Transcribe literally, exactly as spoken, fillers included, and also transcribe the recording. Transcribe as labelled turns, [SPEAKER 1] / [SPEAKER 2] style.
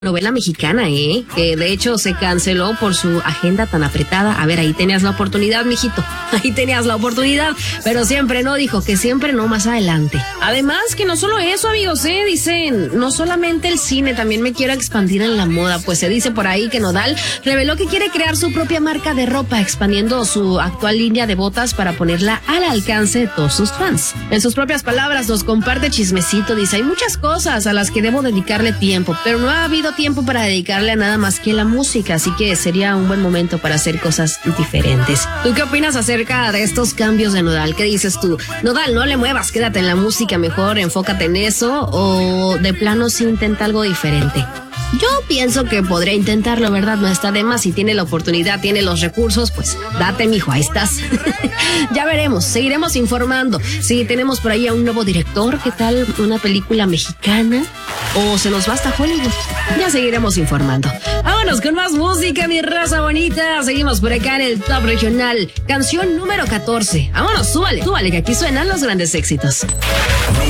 [SPEAKER 1] Novela mexicana, ¿eh? Que de hecho se canceló por su agenda tan apretada. A ver, ahí tenías la oportunidad, mijito. Ahí tenías la oportunidad. Pero siempre no, dijo que siempre no, más adelante. Además, que no solo eso, amigos, ¿eh? Dicen, no solamente el cine, también me quiero expandir en la moda. Pues se dice por ahí que Nodal reveló que quiere crear su propia marca de ropa, expandiendo su actual línea de botas para ponerla al alcance de todos sus fans. En sus propias palabras nos comparte chismecito. Dice, hay muchas cosas a las que debo dedicarle tiempo, pero no ha habido tiempo para dedicarle a nada más que la música, así que sería un buen momento para hacer cosas diferentes. ¿Tú qué opinas acerca de estos cambios de Nodal? ¿Qué dices tú? Nodal, no le muevas, quédate en la música mejor, enfócate en eso, o de plano sí intenta algo diferente. Yo pienso que podría intentarlo, ¿verdad? No está de más. Si tiene la oportunidad, tiene los recursos, pues date, mijo, ahí estás. Ya veremos, seguiremos informando. Si tenemos por ahí a un nuevo director, ¿qué tal una película mexicana? ¿O se nos va hasta Hollywood? Ya seguiremos informando. Vámonos con más música, mi raza bonita. Seguimos por acá en el Top Regional. Canción número catorce. Vámonos, súbale, súbale, que aquí suenan los grandes éxitos.